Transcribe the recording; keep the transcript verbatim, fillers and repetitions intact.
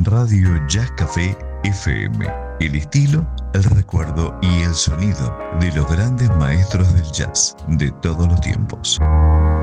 Radio Jazz Café F M. El estilo, el recuerdo y el sonido de los grandes maestros del jazz de todos los tiempos.